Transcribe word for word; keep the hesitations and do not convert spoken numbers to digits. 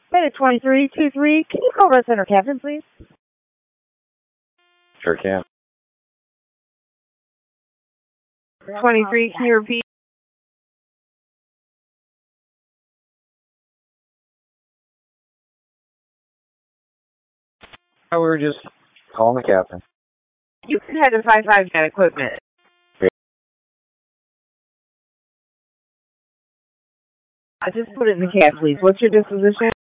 Flight twenty-three two three, can you call Red Center Captain, please? Sure can. twenty-three, can you repeat? Oh, we were just calling the captain. You can head to five five Jet Equipment. I just put it in the cab, please. What's your disposition?